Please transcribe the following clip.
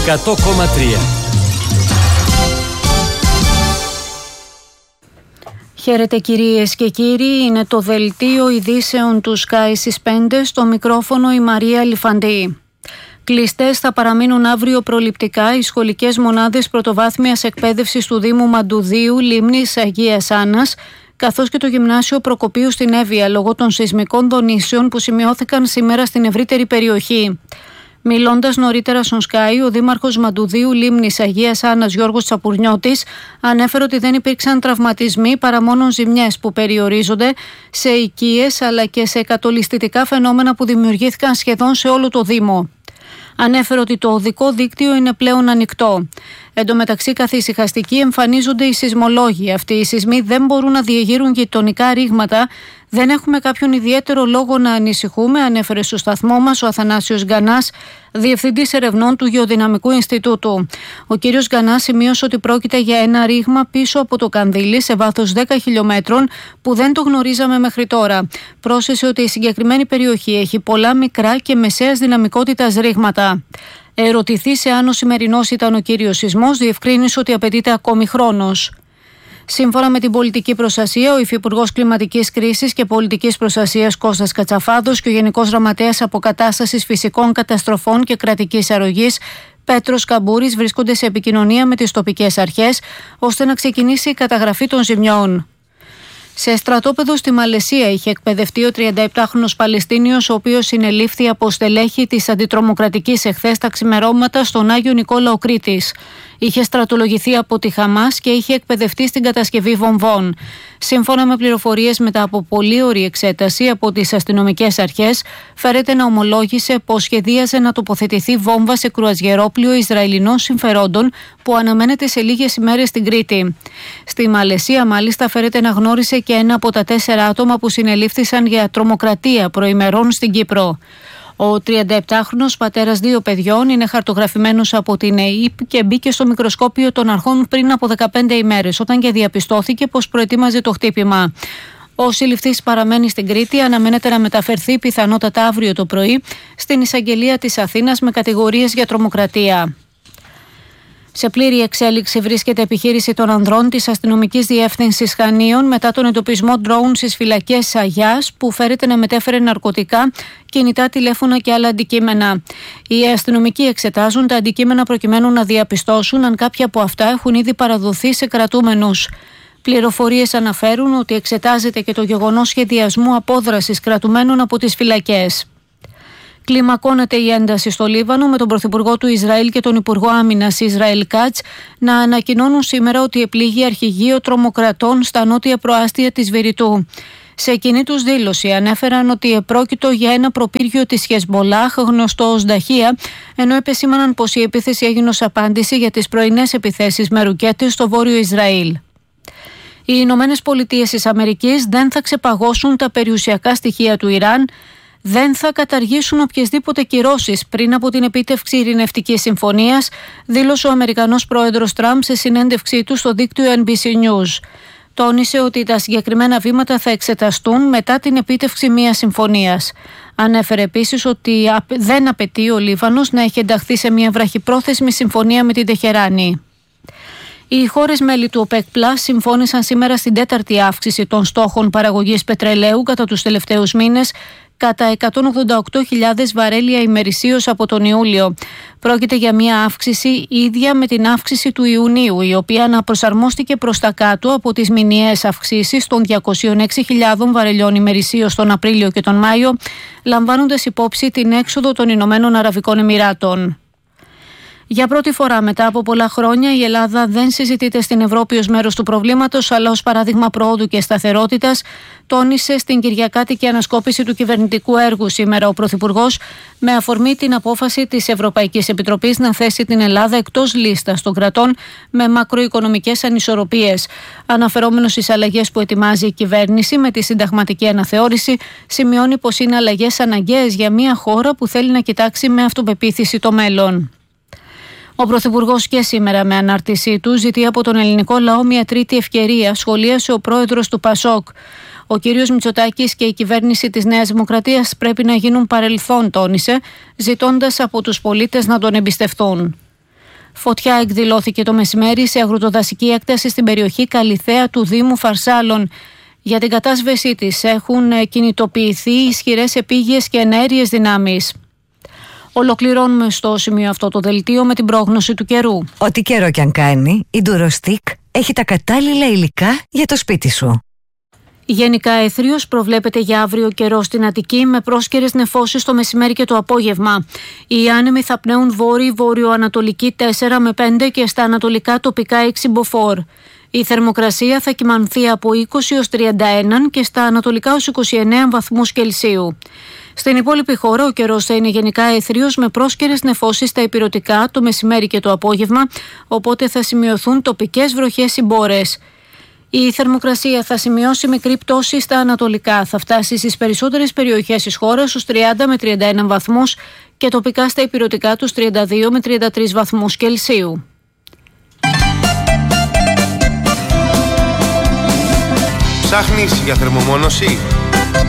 100,3. Χαίρετε κυρίες και κύριοι, είναι το δελτίο ειδήσεων του Sky στις 5, στο μικρόφωνο η Μαρία Λιφαντή. Κλειστές θα παραμείνουν αύριο προληπτικά οι σχολικές μονάδες πρωτοβάθμιας εκπαίδευσης του Δήμου Μαντουδίου, Λίμνης, Αγίας Άννας, καθώς και το Γυμνάσιο Προκοπίου στην Εύβοια, λόγω των σεισμικών δονήσεων που σημειώθηκαν σήμερα στην ευρύτερη περιοχή. Μιλώντας νωρίτερα στον Sky, ο Δήμαρχος Μαντουδίου, Λίμνης, Αγίας Άννας, Γιώργος Τσαπουρνιώτης, ανέφερε ότι δεν υπήρξαν τραυματισμοί παρά μόνο ζημιές που περιορίζονται σε οικίες αλλά και σε κατολιστητικά φαινόμενα που δημιουργήθηκαν σχεδόν σε όλο το Δήμο. Ανέφερε ότι το οδικό δίκτυο είναι πλέον ανοιχτό. Εν τω μεταξύ, καθησυχαστικοί εμφανίζονται οι σεισμολόγοι. Αυτοί οι σεισμοί δεν μπορούν να διεγείρουν γειτονικά ρήγματα. Δεν έχουμε κάποιον ιδιαίτερο λόγο να ανησυχούμε, ανέφερε στο σταθμό μας ο Αθανάσιος Γκανάς, Διευθυντής Ερευνών του Γεωδυναμικού Ινστιτούτου. Ο κύριος Γκανάς σημείωσε ότι πρόκειται για ένα ρήγμα πίσω από το Κανδύλι σε βάθος 10 χιλιόμετρων που δεν το γνωρίζαμε μέχρι τώρα. Πρόσθεσε ότι η συγκεκριμένη περιοχή έχει πολλά μικρά και μεσαίας δυναμικότητας ρήγματα. Ερωτηθείς εάν ο σημερινός ήταν ο κύριος σεισμός, διευκρίνησε ότι απαιτείται ακόμη χρόνος. Σύμφωνα με την πολιτική προστασία, ο Υφυπουργός Κλιματικής Κρίσης και Πολιτικής Προστασίας Κώστας Κατσαφάδος και ο Γενικός Γραμματέας Αποκατάστασης Φυσικών Καταστροφών και Κρατικής Αρρωγής Πέτρος Καμπούρης βρίσκονται σε επικοινωνία με τις τοπικές αρχές ώστε να ξεκινήσει η καταγραφή των ζημιών. Σε στρατόπεδο στη Μαλαισία είχε εκπαιδευτεί ο 37χρονος Παλαιστίνιος, ο οποίος συνελήφθη από στελέχη της αντιτρομοκρατικής εχθές τα ξημερώματα στον Άγιο Νικόλαο Κρήτης. Είχε στρατολογηθεί από τη Χαμάς και είχε εκπαιδευτεί στην κατασκευή βομβών. Σύμφωνα με πληροφορίες μετά από πολύωρη εξέταση από τις αστυνομικές αρχές, φέρεται να ομολόγησε πως σχεδίαζε να τοποθετηθεί βόμβα σε κρουαζιερόπλοιο Ισραηλινών συμφερόντων που αναμένεται σε λίγες ημέρες στην Κρήτη. Στη Μαλαισία, μάλιστα, φέρεται να γνώρισε και ένα από τα 4 άτομα που συνελήφθησαν για τρομοκρατία προημερών στην Κύπρο. Ο 37χρονος πατέρας 2 παιδιών είναι χαρτογραφημένος από την ΕΕΠ και μπήκε στο μικροσκόπιο των αρχών πριν από 15 ημέρες, όταν και διαπιστώθηκε πως προετοίμαζε το χτύπημα. Ο συλληφθής παραμένει στην Κρήτη, αναμένεται να μεταφερθεί πιθανότατα αύριο το πρωί στην εισαγγελία της Αθήνας με κατηγορίες για τρομοκρατία. Σε πλήρη εξέλιξη βρίσκεται επιχείρηση των ανδρών της Αστυνομικής Διεύθυνσης Χανίων μετά τον εντοπισμό ντρόουν στις φυλακές Αγιάς που φέρεται να μετέφερε ναρκωτικά, κινητά τηλέφωνα και άλλα αντικείμενα. Οι αστυνομικοί εξετάζουν τα αντικείμενα προκειμένου να διαπιστώσουν αν κάποια από αυτά έχουν ήδη παραδοθεί σε κρατούμενους. Πληροφορίες αναφέρουν ότι εξετάζεται και το γεγονός σχεδιασμού απόδρασης κρατουμένων από τις φυλακές. Κλιμακώνεται η ένταση στο Λίβανο με τον Πρωθυπουργό του Ισραήλ και τον Υπουργό Άμυνας Ισραήλ Κάτς να ανακοινώνουν σήμερα ότι επλήγει αρχηγείο τρομοκρατών στα νότια προάστια της Βηρητού. Σε κοινή τους δήλωση ανέφεραν ότι επρόκειτο για ένα προπύργιο της Χεσμολάχ, γνωστό ως Νταχία, ενώ επεσήμαναν πως η επίθεση έγινε ως απάντηση για τις πρωινές επιθέσεις με ρουκέτες στο βόρειο Ισραήλ. Οι Ηνωμένες Πολιτείες της Αμερικής δεν θα ξεπαγώσουν τα περιουσιακά στοιχεία του Ιράν, δεν θα καταργήσουν οποιασδήποτε κυρώσεις πριν από την επίτευξη ειρηνευτικής συμφωνίας, δήλωσε ο Αμερικανός πρόεδρος Τραμπ σε συνέντευξή του στο δίκτυο NBC News. Τόνισε ότι τα συγκεκριμένα βήματα θα εξεταστούν μετά την επίτευξη μιας συμφωνίας. Ανέφερε επίσης ότι δεν απαιτεί ο Λίβανος να έχει ενταχθεί σε μια βραχυπρόθεσμη συμφωνία με την Τεχεράνη. Οι χώρες μέλη του ΟΠΕΚ+ συμφώνησαν σήμερα στην 4η αύξηση των στόχων παραγωγής πετρελαίου κατά τους τελευταίους μήνες, κατά 188.000 βαρέλια ημερησίως από τον Ιούλιο. Πρόκειται για μια αύξηση ίδια με την αύξηση του Ιουνίου, η οποία αναπροσαρμόστηκε προς τα κάτω από τις μηνιαίες αυξήσεις των 206.000 βαρελιών ημερησίως τον Απρίλιο και τον Μάιο, λαμβάνοντας υπόψη την έξοδο των Ηνωμένων Αραβικών Εμιράτων. Για πρώτη φορά μετά από πολλά χρόνια η Ελλάδα δεν συζητείται στην Ευρώπη ως μέρος του προβλήματος, αλλά ως παράδειγμα προόδου και σταθερότητας, τόνισε στην Κυριακάτικη ανασκόπηση του κυβερνητικού έργου σήμερα ο Πρωθυπουργός, με αφορμή την απόφαση της Ευρωπαϊκής Επιτροπής να θέσει την Ελλάδα εκτός λίστας των κρατών με μακροοικονομικές ανισορροπίες. Αναφερόμενος στις αλλαγές που ετοιμάζει η κυβέρνηση με τη συνταγματική αναθεώρηση, σημειώνει πως είναι αλλαγές αναγκαίες για μια χώρα που θέλει να κοιτάξει με αυτοπεποίθηση το μέλλον. Ο Πρωθυπουργός και σήμερα με ανάρτησή του ζητεί από τον ελληνικό λαό μια τρίτη ευκαιρία, σχολίασε ο πρόεδρος του ΠΑΣΟΚ. Ο κύριος Μητσοτάκης και η κυβέρνηση της Νέας Δημοκρατίας πρέπει να γίνουν παρελθόν, τόνισε, ζητώντας από τους πολίτες να τον εμπιστευτούν. Φωτιά εκδηλώθηκε το μεσημέρι σε αγροτοδασική έκταση στην περιοχή Καλιθέα του Δήμου Φαρσάλων. Για την κατάσβεσή της έχουν κινητοποιηθεί ισχυρές επίγειες και εναέριες δυνάμεις. Ολοκληρώνουμε στο σημείο αυτό το δελτίο με την πρόγνωση του καιρού. Ό,τι καιρό κι αν κάνει, η Ντουροστίκ έχει τα κατάλληλα υλικά για το σπίτι σου. Γενικά αιθρίως προβλέπεται για αύριο καιρό στην Αττική με πρόσκαιρες νεφώσεις το μεσημέρι και το απόγευμα. Οι άνεμοι θα πνέουν βόρειο-ανατολική 4 με 5 και στα ανατολικά τοπικά 6 μποφόρ. Η θερμοκρασία θα κυμανθεί από 20 έως 31 και στα ανατολικά ως 29 βαθμούς Κελσίου. Στην υπόλοιπη χώρα ο καιρός θα είναι γενικά αιθρίως με πρόσκαιρες νεφώσεις στα ηπειρωτικά το μεσημέρι και το απόγευμα, οπότε θα σημειωθούν τοπικές βροχές ή μπόρες. Η θερμοκρασία θα σημειώσει μικρή πτώση στα ανατολικά, θα φτάσει στις περισσότερες περιοχές της χώρας στους 30 με 31 βαθμούς και τοπικά στα ηπειρωτικά τους 32 με 33 βαθμούς Κελσίου. Ψάχνεις για θερμομόνωση?